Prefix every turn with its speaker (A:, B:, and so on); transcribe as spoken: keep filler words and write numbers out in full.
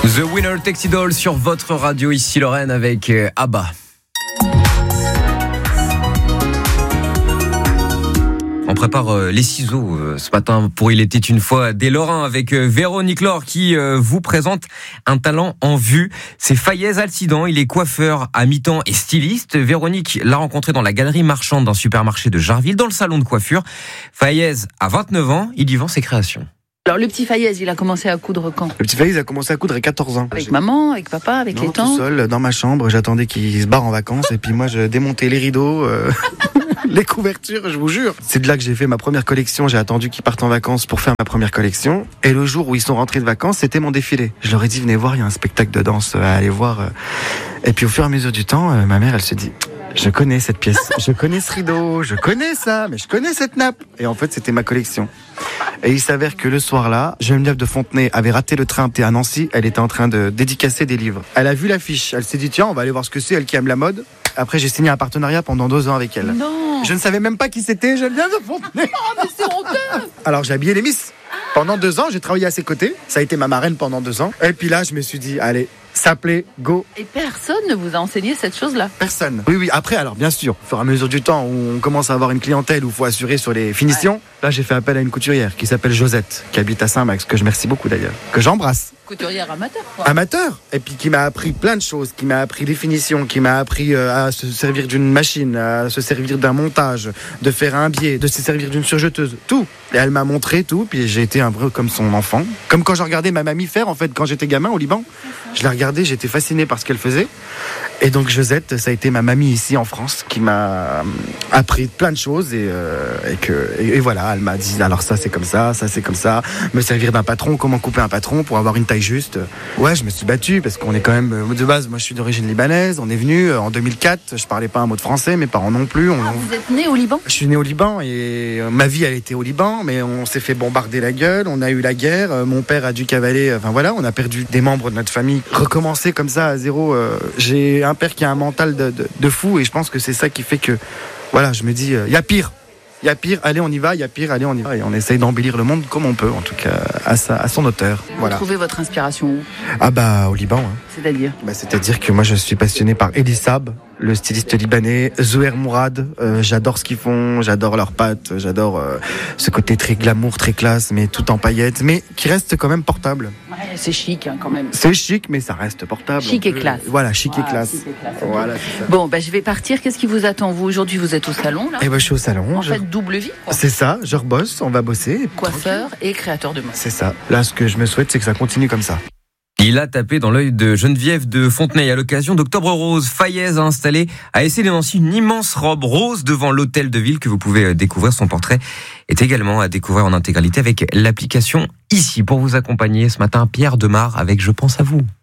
A: The Winner Takes It All sur votre radio, ici Lorraine avec Abba. On prépare les ciseaux ce matin pour Il était une fois des Lorrains avec Véronique Laure qui vous présente un talent en vue. C'est Fayez Alcidan, il est coiffeur à mi-temps et styliste. Véronique l'a rencontré dans la galerie marchande d'un supermarché de Jarville, dans le salon de coiffure. Fayez a vingt-neuf ans, il y vend ses créations.
B: Alors le petit Fayez, il a commencé à coudre quand ?
C: Le petit Fayez a commencé à coudre à quatorze ans.
B: Avec maman, avec papa, avec
C: non,
B: les tantes ?
C: tout seul, dans ma chambre, j'attendais qu'il se barre en vacances et puis moi je démontais les rideaux, euh, les couvertures, je vous jure. C'est de là que j'ai fait ma première collection, j'ai attendu qu'ils partent en vacances pour faire ma première collection. Et le jour où ils sont rentrés de vacances, c'était mon défilé. Je leur ai dit, venez voir, il y a un spectacle de danse à aller voir. Et puis au fur et à mesure du temps, ma mère, elle se dit... Je connais cette pièce, je connais ce rideau, je connais ça, mais je connais cette nappe. Et en fait, c'était ma collection. Et il s'avère que le soir-là, Geneviève de Fontenay avait raté le train à Nancy. Elle était en train de dédicacer des livres. Elle a vu l'affiche. Elle s'est dit, tiens, on va aller voir ce que c'est, elle qui aime la mode. Après, j'ai signé un partenariat pendant deux ans avec elle.
B: Non.
C: Je ne savais même pas qui c'était, Geneviève de Fontenay.
B: Oh, mais c'est honteux.
C: Alors, j'ai habillé les Miss. Pendant deux ans, j'ai travaillé à ses côtés. Ça a été ma marraine pendant deux ans. Et puis là, je me suis dit, allez, s'appeler, go.
B: Et personne ne vous a enseigné cette chose-là ?
C: Personne. Oui, oui. Après, alors bien sûr, au fur et à mesure du temps où on commence à avoir une clientèle où il faut assurer sur les finitions, ouais. Là, j'ai fait appel à une couturière qui s'appelle Josette, qui habite à Saint-Max, que je remercie beaucoup d'ailleurs, que j'embrasse.
B: Couturière amateur, quoi.
C: Amateur. Et puis qui m'a appris plein de choses, qui m'a appris les finitions, qui m'a appris euh, à se servir d'une machine, à se servir d'un montage, de faire un biais, de se servir d'une surjeteuse, tout. Et elle m'a montré tout, puis j'ai été un peu comme son enfant. Comme quand je regardais ma mamie faire, en fait, quand j'étais gamin au Liban. Je la regardais, j'étais fasciné par ce qu'elle faisait. Et donc Josette, ça a été ma mamie ici en France qui m'a appris plein de choses et, euh, et que et, et voilà, elle m'a dit alors ça c'est comme ça, ça c'est comme ça, me servir d'un patron, comment couper un patron pour avoir une taille juste. Ouais, je me suis battu parce qu'on est quand même de base, moi je suis d'origine libanaise, on est venu en deux mille quatre, je parlais pas un mot de français, mes parents non plus. On,
B: ah, vous êtes né au Liban ?
C: Je suis né au Liban et ma vie elle était au Liban, mais on s'est fait bombarder la gueule, on a eu la guerre, mon père a dû cavaler, enfin voilà, on a perdu des membres de notre famille. Recommencer comme ça à zéro, euh, j'ai un père qui a un mental de, de, de fou et je pense que c'est ça qui fait que voilà, je me dis il euh, y a pire, il y a pire, allez on y va, il y a pire, allez on y va et on essaye d'embellir le monde comme on peut, en tout cas à, sa, à son hauteur.
B: Vous
C: voilà.
B: trouvez votre inspiration où ?
C: Ah bah au Liban. Hein.
B: C'est-à-dire ?
C: Bah, c'est-à-dire que moi je suis passionné par Elie Saab, le styliste libanais, Zouher Mourad, euh, j'adore ce qu'ils font, j'adore leurs pattes, j'adore euh, ce côté très glamour, très classe, mais tout en paillettes, mais qui reste quand même portable.
B: Ouais, c'est chic hein, quand même.
C: C'est chic, mais ça reste portable.
B: Chic et classe.
C: Voilà, chic
B: voilà,
C: et classe.
B: Chic et classe.
C: Voilà, c'est ça.
B: Bon, bah, je vais partir. Qu'est-ce qui vous attend, vous ? Aujourd'hui, vous êtes au salon, là ?
C: Eh ben, je suis au salon.
B: En
C: je...
B: fait, double vie, quoi.
C: C'est ça, je rebosse, on va bosser.
B: Coiffeur et créateur de mode.
C: C'est ça. Là, ce que je me souhaite, c'est que ça continue comme ça.
A: Il a tapé dans l'œil de Geneviève de Fontenay à l'occasion d'Octobre Rose. Fayez a installé à Essey les Nancy une immense robe rose devant l'hôtel de ville que vous pouvez découvrir. Son portrait est également à découvrir en intégralité avec l'application Ici. Pour vous accompagner ce matin, Pierre Demar avec Je pense à vous.